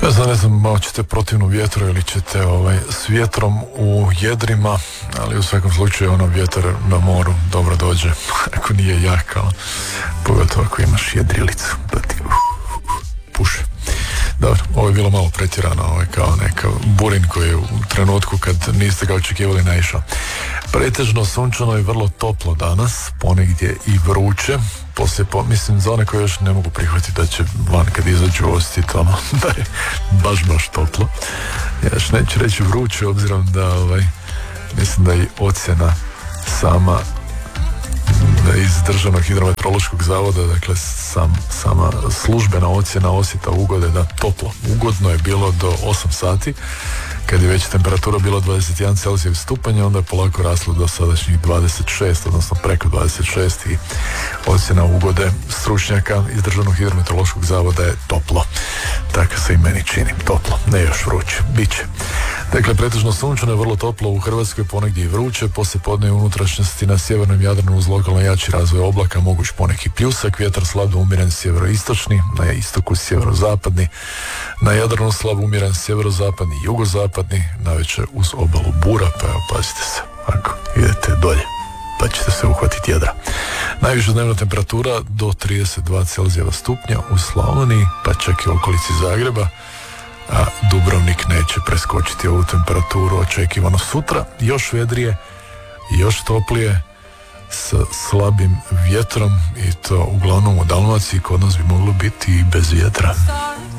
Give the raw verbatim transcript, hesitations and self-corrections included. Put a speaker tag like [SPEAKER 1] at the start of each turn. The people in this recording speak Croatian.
[SPEAKER 1] Ja znam, ne znam, malo ćete protivnu vjetru ili ćete ovaj, s vjetrom u jedrima, ali u svakom slučaju ono vjetar na moru dobro dođe, ako nije jak, ali pogotovo ako imaš jedrilicu, da ti uh, uh, puše. Dobro, ovo je bilo malo pretjerano, ovo je kao neka burin koji je u trenutku kad niste ga očekivali naišao. Pretežno sunčano i vrlo toplo danas, ponegdje i vruće. Poslije, po, mislim, za one koje još ne mogu prihvatiti da će van kad izađu osjetiti ono da je baš baš toplo. Ja još neću reći vruće, obzirom da ovaj, mislim da i ocjena sama iz Državnog hidrometeorološkog zavoda, dakle sam, sama službena ocjena osjeta ugode da toplo. Ugodno je bilo do osam sati, kad je već temperatura bila dvadeset jedan Celzijevih stupanja, onda je polako raslo do sadašnjih dvadeset šest, odnosno preko dvadeset šest, i ocjena ugode stručnjaka iz Državnog hidrometeorološkog zavoda je toplo. Tako se i meni čini, toplo, ne još vruće, bit će. Dakle, pretežno sunčano je vrlo toplo u Hrvatskoj, ponegdje i vruće, poslije podne u unutrašnjosti na sjevernom Jadranu uz lokalno jači razvoj oblaka, moguć poneki pljusak, vjetar slabo umjeren sjeveroistočni, na istoku sjeverozapadni, na Jadranu slabo umjeren sjeverozapadni, jugozapadni, navečer uz obalu bura, pa evo pazite se, ako idete dolje, pa ćete se uhvatiti jedra. Najviša dnevna temperatura do trideset dva Celzijeva stupnja u Slavoniji, pa čak i u okolici Zagreba, a Dubrovnik neće preskočiti ovu temperaturu očekivano sutra, još vedrije, još toplije, s slabim vjetrom, i to uglavnom u Dalmaciji, kod nas bi moglo biti i bez vjetra.